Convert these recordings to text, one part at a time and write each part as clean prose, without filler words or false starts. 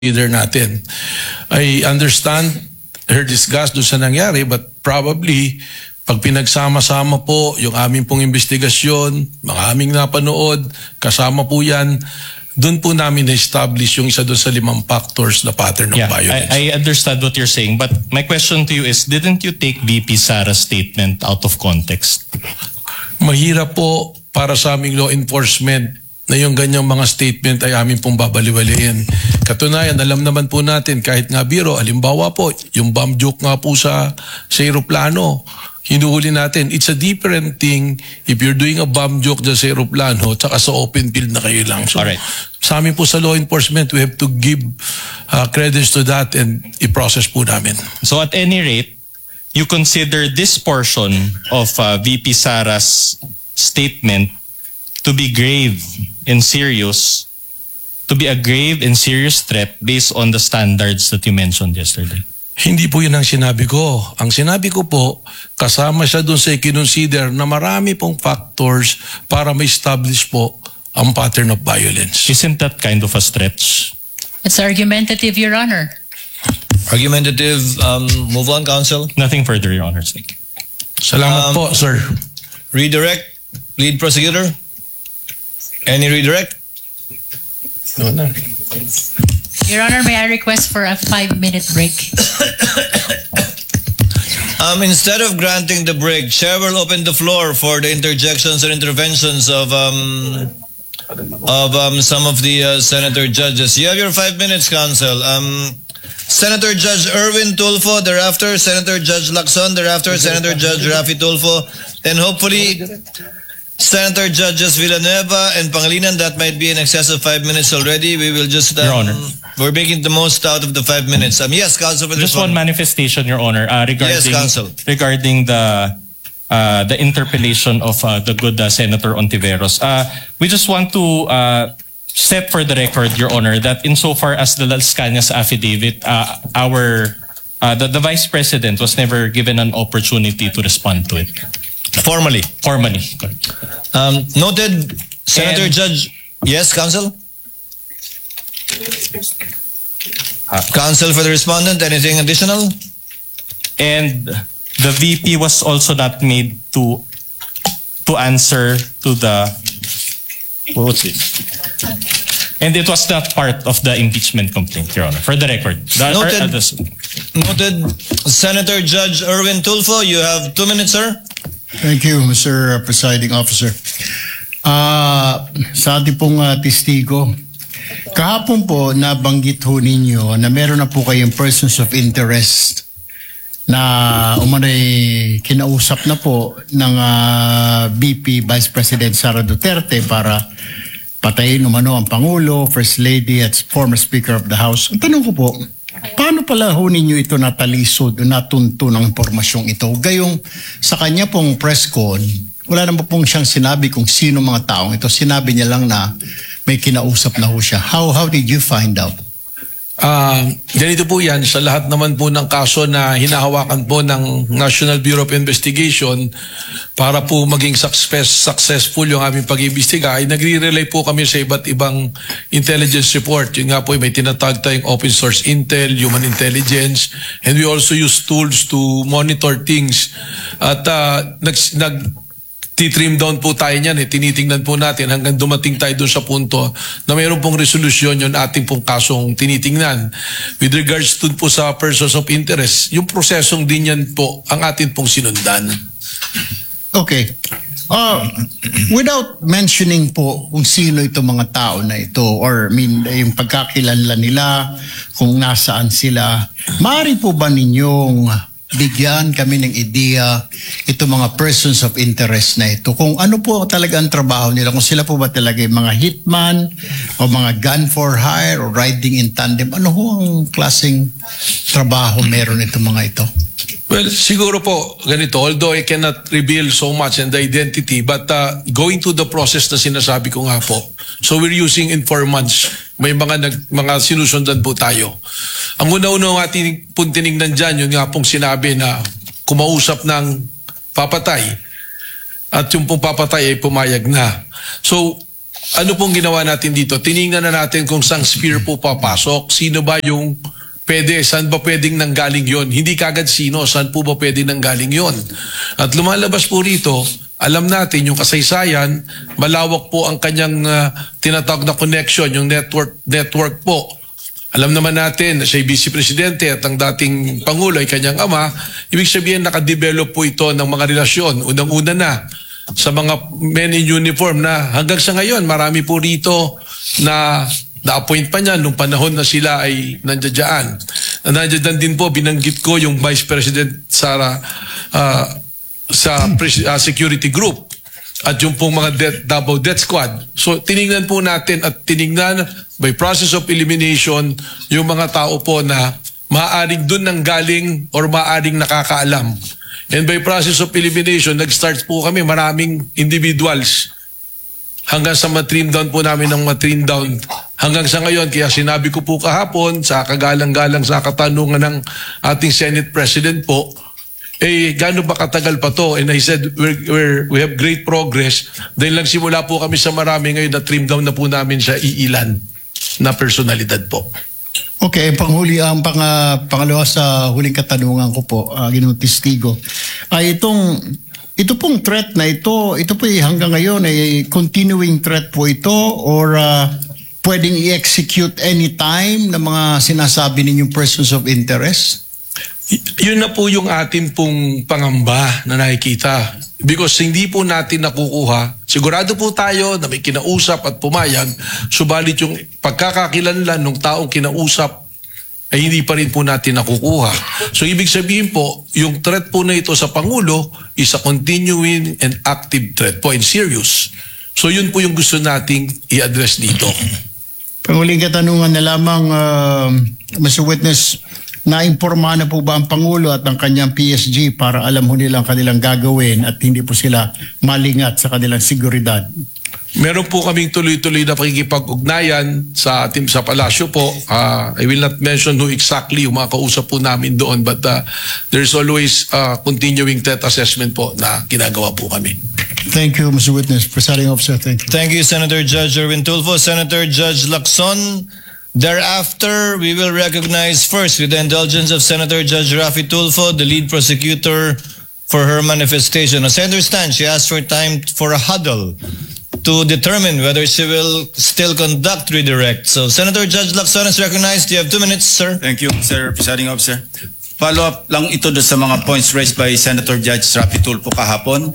leader natin. I understand her disgust doon sa nangyari, but probably pag pinagsama-sama po yung aming pong investigasyon, mga aming napanood, kasama po yan, doon po namin na-establish yung isa doon sa 5 factors na pattern of violence. I understand what you're saying, but my question to you is, didn't you take VP Sara's statement out of context? Mahirap po para sa aming law enforcement na yung ganyang mga statement ay amin pong babaliwalain. Katunayan, alam naman po natin kahit nga biro, halimbawa po, yung bomb joke nga po sa aeroplano, hinuhuli natin. It's a different thing if you're doing a bomb joke sa aeroplano tsaka sa open field na kayo lang. So, alright. Sa amin po sa law enforcement, we have to give credits to that and i-process po namin. So at any rate, you consider this portion of VP Sara's statement to be grave and serious, to be a grave and serious threat based on the standards that you mentioned yesterday? Hindi po yun ang sinabi ko. Ang sinabi ko po, kasama siya doon sa i-consider na marami pong factors para ma-establish po ang pattern of violence. Isn't that kind of a stretch? It's argumentative, Your Honor. Argumentative. Move on, counsel. Nothing further, Your Honor. Thank you. Salamat po, sir. Redirect. Lead prosecutor. Any redirect? No, no. Your Honor, may I request for a 5-minute break? Instead of granting the break, Chair will open the floor for the interjections and interventions of some of the senator judges. You have your 5 minutes, counsel. Senator Judge Erwin Tulfo, thereafter Senator Judge Lacson, thereafter Senator Judge Rafi Tulfo, and hopefully Senator Judges Villanueva and Pangilinan. That might be in excess of 5 minutes already. We will just, Your Honor, we're making the most out of the 5 minutes. Yes, Counsel. Just one manifestation, Your Honor, regarding, yes, Counsel. Regarding the interpellation of the good Senator Ontiveros. We just want to set for the record, Your Honor, that insofar as the Las Cañas affidavit, the Vice President was never given an opportunity to respond to it. Formally. Formally. Noted, Senator Judge. Yes, Counsel? Counsel for the respondent, anything additional? And the VP was also not made to answer to the... What was it? And it was not part of the impeachment complaint, Your Honor, for the record. Noted. Senator Judge Erwin Tulfo, you have 2 minutes, sir. Thank you, Mr. Presiding Officer. Sa ating pong testigo, kahapon po nabanggit ho ninyo na meron na po kayong persons of interest na umanay kinausap na po ng VP Vice President Sara Duterte para patayin umano ang Pangulo, First Lady at former Speaker of the House. Ang tanong ko po, paano pala ho ninyo ito natalisod o natunto ng impormasyong ito? Gayong sa kanya pong press con, wala naman pong siyang sinabi kung sino mga taong ito. Sinabi niya lang na may kinausap na ho siya. How did you find out? Ganito po yan, sa lahat naman po ng kaso na hinahawakan po ng National Bureau of Investigation para po maging successful yung aming pag-iimbestiga, ay nagre-rely po kami sa iba't ibang intelligence report. Yun nga po, may tinatag tayong open source intel, human intelligence, and we also use tools to monitor things. At titrim down po tayo niyan, tinitingnan po natin hanggang dumating tayo doon sa punto na mayroon pong resolusyon yung ating pong kasong tinitingnan. With regards to po sa persons of interest, yung prosesong din yan po ang atin pong sinundan. Okay. Without mentioning po kung sino itong mga tao na ito or yung pagkakilala nila, kung nasaan sila, maaari po ba ninyong bigyan kami ng ideya itong mga persons of interest na ito? Kung ano po talaga ang trabaho nila, kung sila po ba talaga yung mga hitman o mga gun for hire o riding in tandem, ano ho ang klaseng trabaho meron itong mga ito? Well, siguro po ganito, although I cannot reveal so much in the identity, but going through the process na sinasabi ko nga po, so we're using informants. May mga sinusundan po tayo. Ang una-una ng ating pong tinignan dyan, yun nga pong sinabi na kumausap ng papatay at yung pong papatay ay pumayag na. So, ano pong ginawa natin dito? Tiningnan na natin kung saan sphere po papasok. Sino ba yung pwede? Saan ba pwedeng nanggaling yon? Hindi kagad sino. Saan po ba pwedeng nanggaling yon? At lumalabas po rito, alam natin yung kasaysayan, malawak po ang kanyang tinatawag na connection, yung network po. Alam naman natin na siya'y Vice Presidente at ang dating Pangulo ay kanyang ama. Ibig sabihin nakadevelop po ito ng mga relasyon. Unang-una na sa mga men in uniform na hanggang sa ngayon marami po rito na na-appoint pa niya nung panahon na sila ay nandiyan. Nandiyan din po, binanggit ko yung Vice President Sara sa security group at yung pong mga Davao Death Squad. So tinignan po natin at tinignan by process of elimination yung mga tao po na maaaring dun nang galing or maaaring nakakaalam. And by process of elimination, nag-start po kami maraming individuals hanggang sa matrim down po namin ng matrim down hanggang sa ngayon. Kaya sinabi ko po kahapon sa kagalang-galang sa katanungan ng ating Senate President po, gaano ba katagal pa to? And I said, we have great progress. Dahil lang simula po kami sa marami ngayon na trim down na po namin sa iilan na personalidad po. Okay, panghuli ang pangalawa sa huling katanungan ko po, Ginoong Testigo, ay ito pong threat na ito po hanggang ngayon ay continuing threat po ito or pwedeng i-execute anytime ng mga sinasabi ninyong persons of interest? Yun na po yung atin pong pangamba na nakikita. Because hindi po natin nakukuha. Sigurado po tayo na may kinausap at pumayag, subalit yung pagkakakilanlan ng taong kinausap ay hindi pa rin po natin nakukuha. So ibig sabihin po, yung threat po na ito sa Pangulo is a continuing and active threat po and serious. So yun po yung gusto nating i-address dito. Panguling katanungan na lamang, Mr. Witness, naimporma na po ba ang Pangulo at ang kanyang PSG para alam ho nilang kanilang gagawin at hindi po sila malingat sa kanilang seguridad? Meron po kaming tuloy-tuloy na pakikipag-ugnayan sa ating sa palasyo po. I will not mention who exactly yung mga kausap po namin doon, but there's always continuing threat assessment po na ginagawa po kami. Thank you, Mr. Witness. Presiding Officer, thank you. Thank you, Senator Judge Erwin Tulfo. Senator Judge Lacson. Thereafter, we will recognize first, with the indulgence of Senator Judge Rafi Tulfo, the lead prosecutor for her manifestation. As I understand, she asked for time for a huddle to determine whether she will still conduct redirect. So, Senator Judge Lacson is recognized. You have 2 minutes, sir. Thank you, Sir Presiding Officer. Follow-up lang ito sa mga points raised by Senator Judge Rafi Tulfo kahapon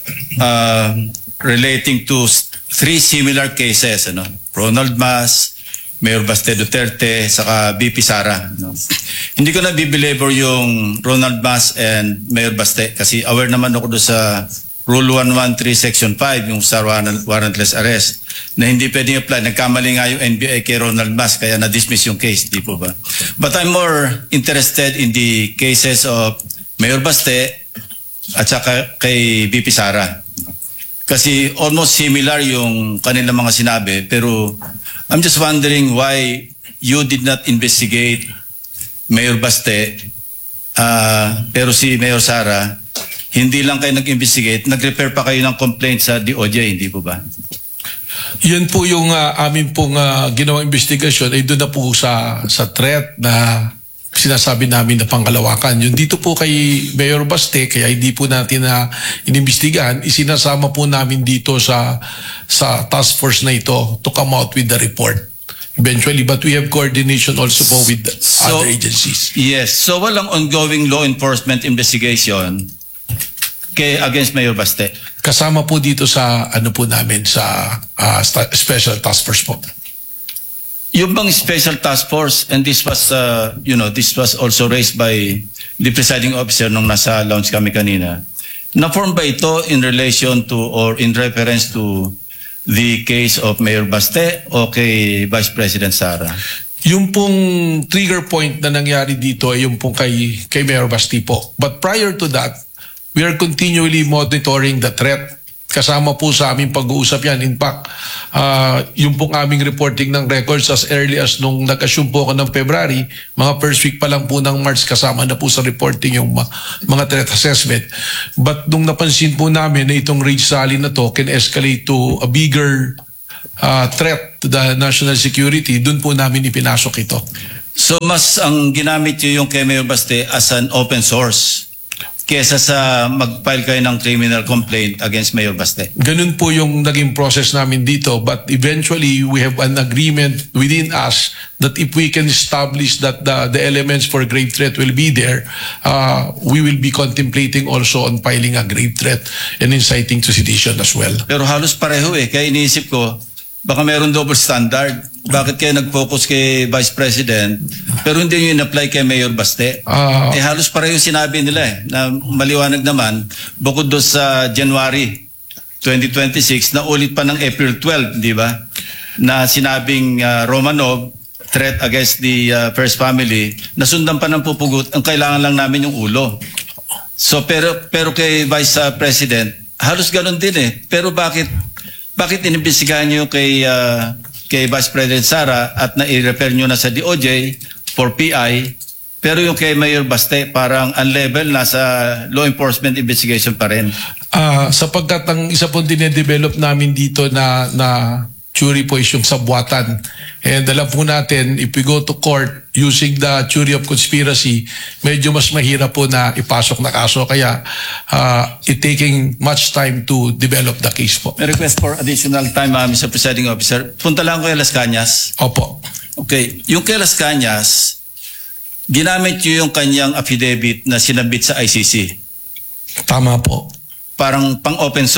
relating to 3 similar cases. Ronald Mas, Mayor Baste Duterte, saka BP Sara. Hindi ko na bibelabor yung Ronald Mas and Mayor Baste kasi aware naman ako doon sa Rule 113 Section 5, yung sa warrantless arrest, na hindi pwedeng apply. Nagkamali nga yung NBI kay Ronald Mas kaya na-dismiss yung case, di po ba? But I'm more interested in the cases of Mayor Baste at saka kay BP Sara. Kasi almost similar yung kanilang mga sinabi, pero I'm just wondering why you did not investigate Mayor Baste, pero si Mayor Sara, hindi lang kayo nag-investigate, nag-repair pa kayo ng complaint sa DOJ, hindi po ba? Yun po yung amin pong ginawang investigasyon ay doon na po sa threat na sinasabi namin na pangkalawakan. Yung dito po kay Mayor Baste, kaya hindi po natin na inimbestigahan, isinasama po namin dito sa task force na ito to come out with the report eventually, but we have coordination also po with other agencies. Yes, so walang ongoing law enforcement investigation against Mayor Baste? Kasama po dito sa ano po namin sa special task force po. Yung bang special task force, and this was this was also raised by the presiding officer nung nasa lounge kami kanina, na-form ba ito in relation to or in reference to the case of Mayor Baste o kay Vice President Sara? Yung pong trigger point na nangyari dito ay yung pong kay Mayor Baste po. But prior to that, we are continually monitoring the threat. Kasama po sa aming pag-uusap yan. In fact, yung pong aming reporting ng records as early as nung nag-assume po ako ng February, mga first week pa lang po ng March, kasama na po sa reporting yung mga threat assessment. But nung napansin po namin na itong rage rally na to can escalate to a bigger threat to the national security, dun po namin ipinasok ito. So mas ang ginamit nyo yung kay Mayor Baste as an open source kesa sa mag-file kayo ng criminal complaint against Mayor Baste. Ganun po yung naging process namin dito, but eventually we have an agreement within us that if we can establish that the elements for grave threat will be there, we will be contemplating also on filing a grave threat and inciting to sedition as well. Pero halos pareho kaya iniisip ko, baka meron double standard. Bakit kayo nag-focus kay Vice President pero hindi nyo in-apply kay Mayor Baste? Halos pareho sinabi nila na maliwanag naman, bukod doon sa January 2026 na ulit pa ng April 12, di ba? Na sinabing Romanov, threat against the first family, nasundan pa ng pupugot, ang kailangan lang namin yung ulo. So pero kay Vice President, halos ganun din Pero bakit inimbestigahan niyo kay Vice President Sara at na-refer niyo na sa DOJ for PI, pero yung kay Mayor Baste parang unlevel, nasa law enforcement investigation pa rin? Sapagkat ang isa pong dinedevelop namin dito na jury po is yung sabwatan. And alam po natin, if we go to court using the theory of conspiracy, medyo mas mahirap po na ipasok na kaso. Kaya it taking much time to develop the case po. May request for additional time, Mr. Presiding Officer. Punta lang ko kay Las Cañas. Opo. Okay. Yung kay Las Cañas, ginamit nyo yung kanyang affidavit na sinabit sa ICC. Tama po. Parang pang-open